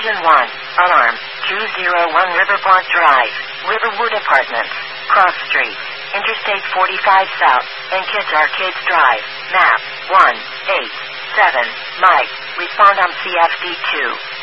Division 1, Alarm, 201 Riverpark Drive, Riverwood Apartments, Cross Street, Interstate 45 South, and Kids Arcades Drive, map 187, Mike, respond on CFD2.